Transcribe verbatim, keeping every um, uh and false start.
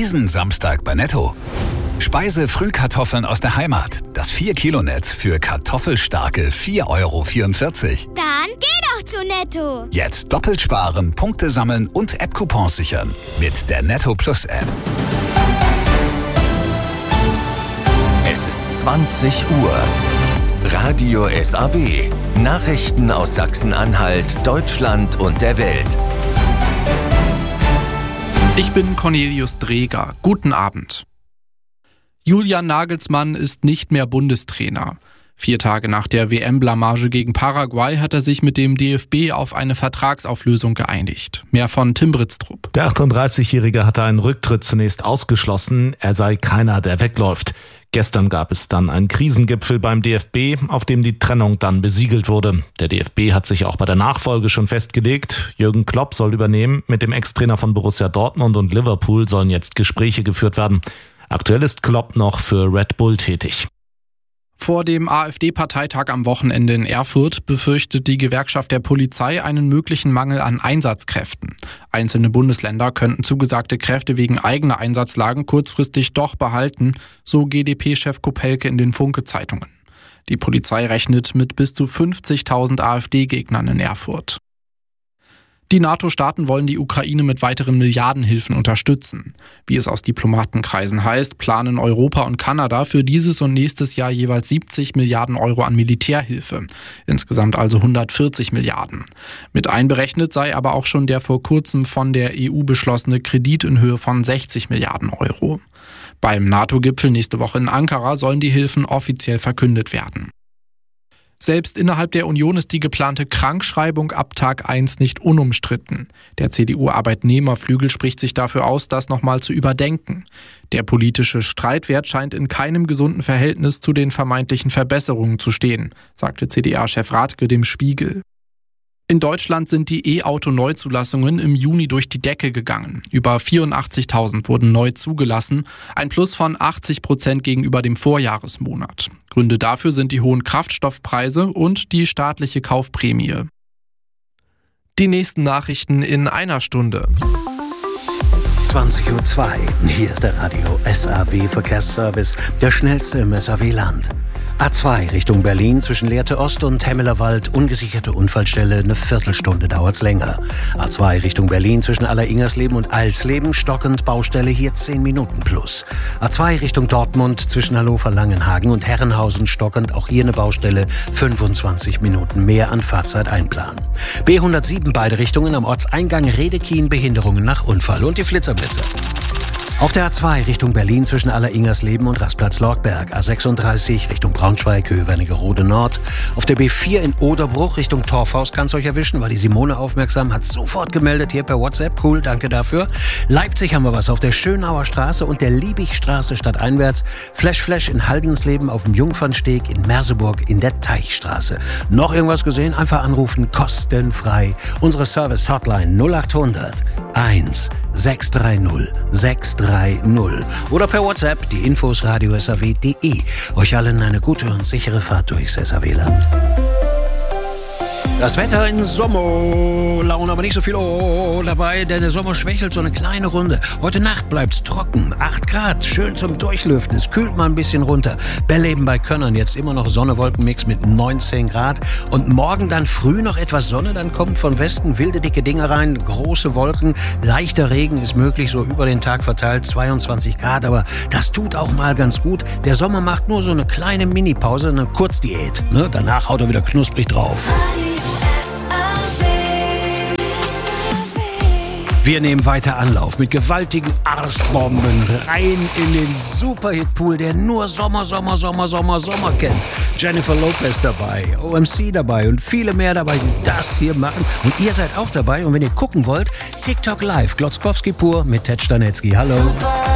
Diesen Samstag bei Netto. Speise-Frühkartoffeln aus der Heimat. Das vier Kilo Netz für kartoffelstarke vier Euro vierundvierzig. Dann geh doch zu Netto. Jetzt doppelt sparen, Punkte sammeln und App-Coupons sichern. Mit der Netto Plus App. Es ist zwanzig Uhr. Radio S A W. Nachrichten aus Sachsen-Anhalt, Deutschland und der Welt. Ich bin Cornelius Dreger. Guten Abend. Julian Nagelsmann ist nicht mehr Bundestrainer. Vier Tage nach der W M-Blamage gegen Paraguay hat er sich mit dem D F B auf eine Vertragsauflösung geeinigt. Mehr von Tim Britztrup. Der achtunddreißigjährige hatte einen Rücktritt zunächst ausgeschlossen. Er sei keiner, der wegläuft. Gestern gab es dann einen Krisengipfel beim D F B, auf dem die Trennung dann besiegelt wurde. Der D F B hat sich auch bei der Nachfolge schon festgelegt. Jürgen Klopp soll übernehmen. Mit dem Ex-Trainer von Borussia Dortmund und Liverpool sollen jetzt Gespräche geführt werden. Aktuell ist Klopp noch für Red Bull tätig. Vor dem AfD-Parteitag am Wochenende in Erfurt befürchtet die Gewerkschaft der Polizei einen möglichen Mangel an Einsatzkräften. Einzelne Bundesländer könnten zugesagte Kräfte wegen eigener Einsatzlagen kurzfristig doch behalten, so G d P-Chef Kopelke in den Funke-Zeitungen. Die Polizei rechnet mit bis zu fünfzigtausend AfD-Gegnern in Erfurt. Die NATO-Staaten wollen die Ukraine mit weiteren Milliardenhilfen unterstützen. Wie es aus Diplomatenkreisen heißt, planen Europa und Kanada für dieses und nächstes Jahr jeweils siebzig Milliarden Euro an Militärhilfe. Insgesamt also hundertvierzig Milliarden. Mit einberechnet sei aber auch schon der vor kurzem von der E U beschlossene Kredit in Höhe von sechzig Milliarden Euro. Beim NATO-Gipfel nächste Woche in Ankara sollen die Hilfen offiziell verkündet werden. Selbst innerhalb der Union ist die geplante Krankschreibung ab Tag eins nicht unumstritten. Der C D U-Arbeitnehmerflügel spricht sich dafür aus, das nochmal zu überdenken. Der politische Streitwert scheint in keinem gesunden Verhältnis zu den vermeintlichen Verbesserungen zu stehen, sagte C D A-Chef Rathke dem Spiegel. In Deutschland sind die E-Auto-Neuzulassungen im Juni durch die Decke gegangen. Über vierundachtzigtausend wurden neu zugelassen, ein Plus von achtzig Prozent gegenüber dem Vorjahresmonat. Gründe dafür sind die hohen Kraftstoffpreise und die staatliche Kaufprämie. Die nächsten Nachrichten in einer Stunde. zwanzig Uhr zwei. Hier ist der Radio S A W Verkehrsservice, der schnellste im S A W-Land. A zwei Richtung Berlin zwischen Lehrte Ost und Hemmelerwald, ungesicherte Unfallstelle, eine Viertelstunde dauert's länger. A zwei Richtung Berlin zwischen Alleringersleben und Alsleben, stockend, Baustelle hier zehn Minuten plus. A zwei Richtung Dortmund zwischen Hannover-Langenhagen und Herrenhausen, stockend, auch hier eine Baustelle, fünfundzwanzig Minuten mehr an Fahrzeit einplanen. B hundertsieben beide Richtungen am Ortseingang Redekien, Behinderungen nach Unfall und die Flitzerblitzer. Auf der A zwei Richtung Berlin zwischen Alleringersleben und Rastplatz Lortberg, A sechsunddreißig Richtung Braunschweig, Höhe Wernigerode Nord. Auf der B vier in Oderbruch Richtung Torfhaus kann es euch erwischen, weil die Simone aufmerksam hat, sofort gemeldet hier per WhatsApp. Cool, danke dafür. Leipzig haben wir was auf der Schönauer Straße und der Liebigstraße stadteinwärts. Flash Flash in Haldensleben auf dem Jungfernsteg, in Merseburg in der Teichstraße. Noch irgendwas gesehen? Einfach anrufen, kostenfrei. Unsere Service-Hotline null achthundert eins sechs drei null sechs drei null oder per WhatsApp die Infos radio s a w punkt d e. Euch allen eine gute und sichere Fahrt durchs S A W-Land. Das Wetter in Sommerlaune, aber nicht so viel oh, dabei, denn der Sommer schwächelt so eine kleine Runde. Heute Nacht bleibt's trocken, acht Grad, schön zum Durchlüften, es kühlt mal ein bisschen runter. Belleben bei Könnern, jetzt immer noch Sonne-Wolken-Mix mit neunzehn Grad. Und morgen dann früh noch etwas Sonne, dann kommt von Westen wilde, dicke Dinger rein, große Wolken, leichter Regen ist möglich, so über den Tag verteilt, zweiundzwanzig Grad, aber das tut auch mal ganz gut. Der Sommer macht nur so eine kleine Mini-Pause, eine Kurzdiät, ne? Danach haut er wieder knusprig drauf. Wir nehmen weiter Anlauf mit gewaltigen Arschbomben rein in den Superhit-Pool, der nur Sommer, Sommer, Sommer, Sommer, Sommer kennt. Jennifer Lopez dabei, O M C dabei und viele mehr dabei, die das hier machen. Und ihr seid auch dabei. Und wenn ihr gucken wollt, TikTok Live, Glotzkowski pur mit Ted Stanetzky. Hallo.